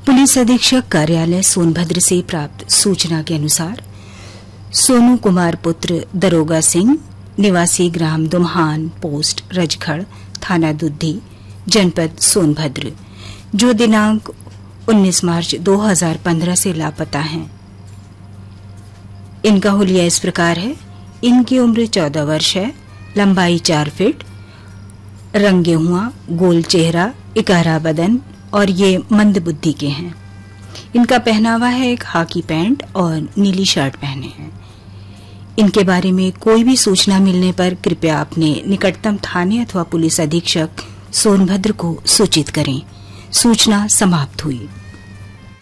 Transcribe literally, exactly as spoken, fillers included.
Police अधीक्षक कार्यालय सोनभद्र से प्राप्त सूचना के अनुसार सोनू कुमार पुत्र दरोगा सिंह निवासी ग्राम दुम्हान पोस्ट रजखड़ थाना दुद्धी जनपद सोनभद्र जो दिनांक उन्नीस मार्च दो हज़ार पंद्रह से लापता हैं। इनका हुलिया इस प्रकार है। इनकी उम्र चौदह वर्ष है, लंबाई चार फीट, रंग गेहुआ, गोल चेहरा, इकारा बदन और ये मंद बुद्धि के हैं। इनका पहनावा है एक हाकी पैंट और नीली शर्ट पहने हैं। इनके बारे में कोई भी सूचना मिलने पर कृपया अपने निकटतम थाने अथवा पुलिस अधीक्षक सोनभद्र को सूचित करें। सूचना समाप्त हुई।